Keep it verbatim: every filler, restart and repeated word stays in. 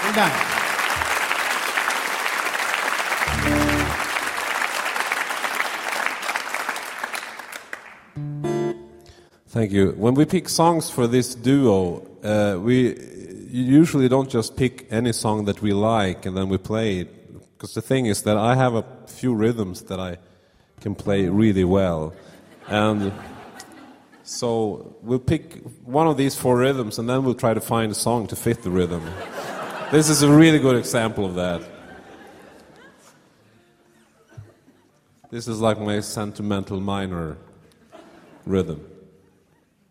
Vielen Dank. Thank you. When we pick songs for this duo, uh, we usually don't just pick any song that we like and then we play it. Because the thing is that I have a few rhythms that I can play really well. And so we'll pick one of these four rhythms and then we'll try to find a song to fit the rhythm. This is a really good example of that. This is like my sentimental minor rhythm.